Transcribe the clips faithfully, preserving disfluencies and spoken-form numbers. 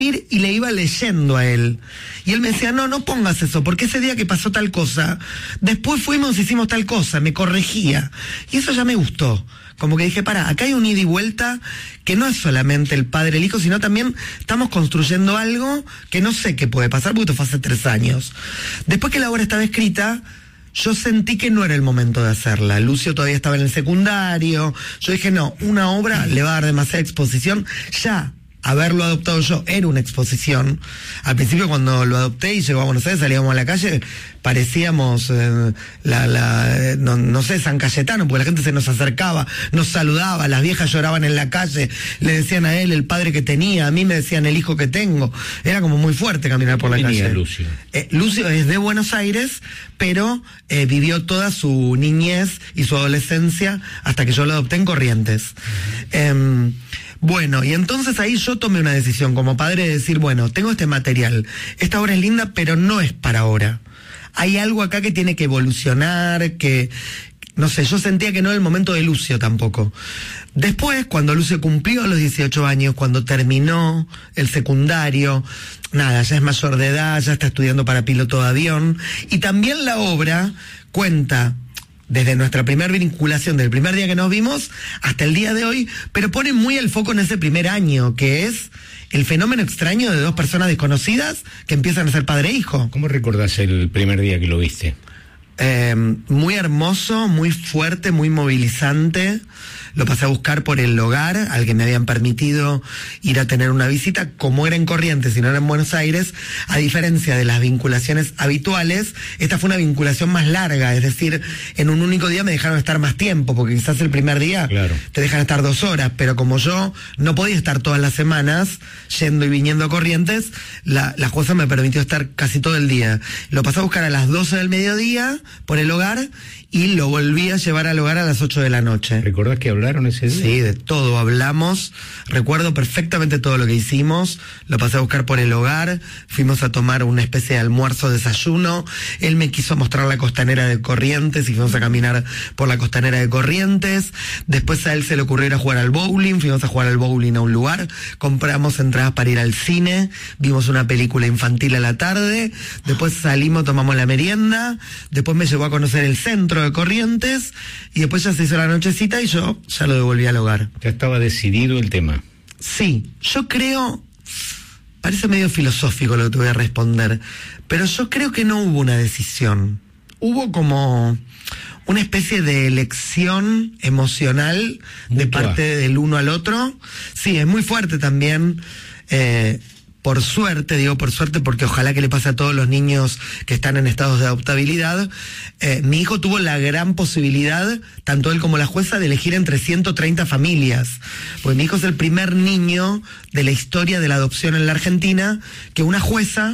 y le iba leyendo a él. Y él me decía, no, no pongas eso, porque ese día que pasó tal cosa, después fuimos y hicimos tal cosa, me corregía. Y eso ya me gustó. Como que dije, pará, acá hay un ida y vuelta que no es solamente el padre, el hijo, sino también estamos construyendo algo que no sé qué puede pasar, porque esto fue hace tres años. Después que la obra estaba escrita, yo sentí que no era el momento de hacerla. Lucio todavía estaba en el secundario. Yo dije, no, una obra le va a dar demasiada exposición. Ya haberlo adoptado yo era una exposición. Al principio, cuando lo adopté y llegó a Buenos Aires, salíamos a la calle, parecíamos eh, la, la eh, no, no sé, San Cayetano, porque la gente se nos acercaba, nos saludaba, las viejas lloraban en la calle, le decían a él el padre que tenía, a mí me decían el hijo que tengo. Era como muy fuerte caminar por la calle. Lucio? Eh, Lucio es de Buenos Aires, pero eh, vivió toda su niñez y su adolescencia hasta que yo lo adopté en Corrientes. Uh-huh. eh, Bueno, y entonces ahí yo tomé una decisión como padre de decir, bueno, tengo este material, esta obra es linda, pero no es para ahora. Hay algo acá que tiene que evolucionar, que, no sé, yo sentía que no era el momento de Lucio tampoco. Después, cuando Lucio cumplió los dieciocho años, cuando terminó el secundario, nada, ya es mayor de edad, ya está estudiando para piloto de avión, y también la obra cuenta desde nuestra primera vinculación, del primer día que nos vimos hasta el día de hoy, pero pone muy el foco en ese primer año, que es el fenómeno extraño de dos personas desconocidas que empiezan a ser padre e hijo. ¿Cómo recordás el primer día que lo viste? Eh, muy hermoso, muy fuerte, muy movilizante. Lo pasé a buscar por el hogar al que me habían permitido ir a tener una visita. Como era en Corrientes y no era en Buenos Aires, a diferencia de las vinculaciones habituales, esta fue una vinculación más larga, es decir, en un único día me dejaron estar más tiempo, porque quizás el primer día claro. te dejan estar dos horas, pero como yo no podía estar todas las semanas yendo y viniendo a Corrientes, la, la jueza me permitió estar casi todo el día. Lo pasé a buscar a las doce del mediodía por el hogar y lo volví a llevar al hogar a las ocho de la noche. ¿Recordás que hablaron ese día? Sí, de todo hablamos. Recuerdo perfectamente todo lo que hicimos. Lo pasé a buscar por el hogar. Fuimos a tomar una especie de almuerzo, desayuno. Él me quiso mostrar la costanera de Corrientes y fuimos a caminar por la costanera de Corrientes. Después a él se le ocurrió ir a jugar al bowling. Fuimos a jugar al bowling a un lugar. Compramos entradas para ir al cine. Vimos una película infantil a la tarde. Después salimos, tomamos la merienda. Después me llevó a conocer el centro de Corrientes y después ya se hizo la nochecita y yo ya lo devolví al hogar. Ya estaba decidido el tema. Sí, yo creo, parece medio filosófico lo que te voy a responder, pero yo creo que no hubo una decisión. Hubo como una especie de elección emocional de parte del uno al otro. Sí, es muy fuerte también. Eh, Por suerte, digo por suerte porque ojalá que le pase a todos los niños que están en estados de adoptabilidad, eh, mi hijo tuvo la gran posibilidad, tanto él como la jueza, de elegir entre ciento treinta familias. Pues mi hijo es el primer niño de la historia de la adopción en la Argentina que una jueza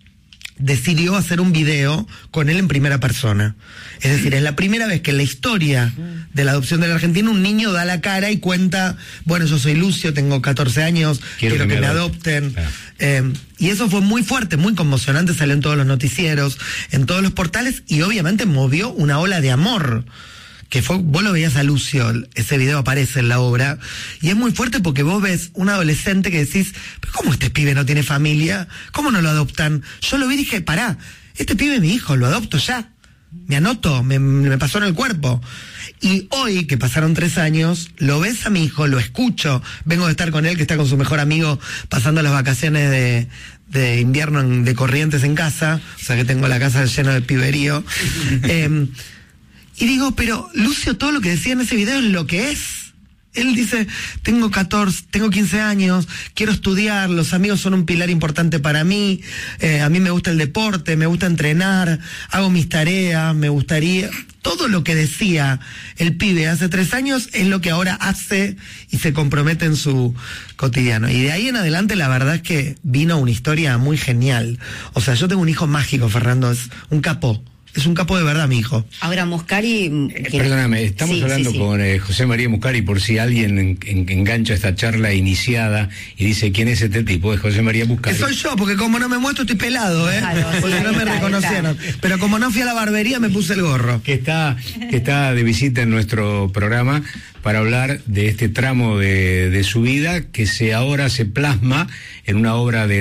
decidió hacer un video con él en primera persona. Es decir, es la primera vez que en la historia de la adopción de la Argentina un niño da la cara y cuenta, bueno, yo soy Lucio, tengo catorce años, quiero, quiero que, que me adopten. Ah. Eh, y eso fue muy fuerte, muy conmocionante, salió en todos los noticieros, en todos los portales y obviamente movió una ola de amor. Que fue, vos lo veías a Lucio, ese video aparece en la obra, y es muy fuerte porque vos ves un adolescente que decís, pero ¿cómo este pibe no tiene familia? ¿Cómo no lo adoptan? Yo lo vi y dije, pará, este pibe es mi hijo, lo adopto ya. Me anoto, me, me pasó en el cuerpo. Y hoy, que pasaron tres años, lo ves a mi hijo, lo escucho, vengo de estar con él, que está con su mejor amigo, pasando las vacaciones de, de invierno en, de Corrientes en casa, o sea que tengo la casa llena de piberío. eh, Y digo, pero Lucio, todo lo que decía en ese video es lo que es. Él dice, tengo catorce, tengo quince años, quiero estudiar, los amigos son un pilar importante para mí, eh, a mí me gusta el deporte, me gusta entrenar, hago mis tareas, me gustaría... Todo lo que decía el pibe hace tres años es lo que ahora hace y se compromete en su cotidiano. Y de ahí en adelante la verdad es que vino una historia muy genial. O sea, yo tengo un hijo mágico, Fernando, es un capo. Es un capo de verdad, mi hijo. Ahora, Muscari... Eh, perdóname, estamos sí, hablando sí, sí. con eh, José María Muscari, por si alguien en, en, engancha esta charla iniciada y dice, ¿quién es este tipo? Es José María Muscari. Que soy yo, porque como no me muestro estoy pelado, ¿eh? Claro, porque sí, no me está, reconocieron. Está. Pero como no fui a la barbería me puse el gorro. Que está, que está de visita en nuestro programa, para hablar de este tramo de, de su vida que se ahora se plasma en una obra de